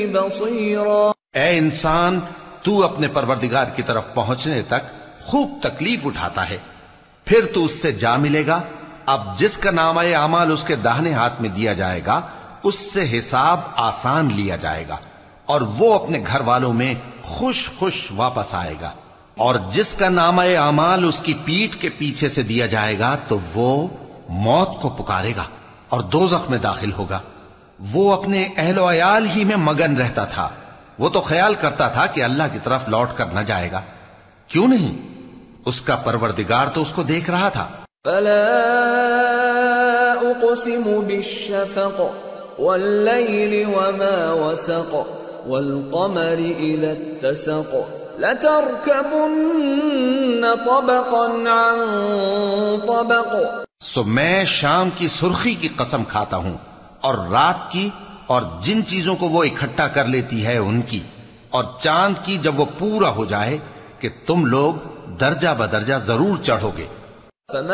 بصيرا. اے انسان، تو اپنے پروردگار کی طرف پہنچنے تک خوب تکلیف اٹھاتا ہے، پھر تو اس سے جا ملے گا. اب جس کا نامہ اعمال اس کے داہنے ہاتھ میں دیا جائے گا اس سے حساب آسان لیا جائے گا اور وہ اپنے گھر والوں میں خوش خوش واپس آئے گا. اور جس کا نامہ اعمال اس کی پیٹھ کے پیچھے سے دیا جائے گا تو وہ موت کو پکارے گا اور دوزخ میں داخل ہوگا. وہ اپنے اہل و عیال ہی میں مگن رہتا تھا. وہ تو خیال کرتا تھا کہ اللہ کی طرف لوٹ کر نہ جائے گا. کیوں نہیں؟ اس کا پروردگار تو اس کو دیکھ رہا تھا. فلا اقسم بالشفق والليل وما وسق والقمر اذا اتسق لتركبن طبقا عن طبق. سو میں شام کی سرخی کی قسم کھاتا ہوں اور رات کی اور جن چیزوں کو وہ اکٹھا کر لیتی ہے ان کی، اور چاند کی جب وہ پورا ہو جائے کہ تم لوگ درجہ بدرجہ ضرور چڑھو گے.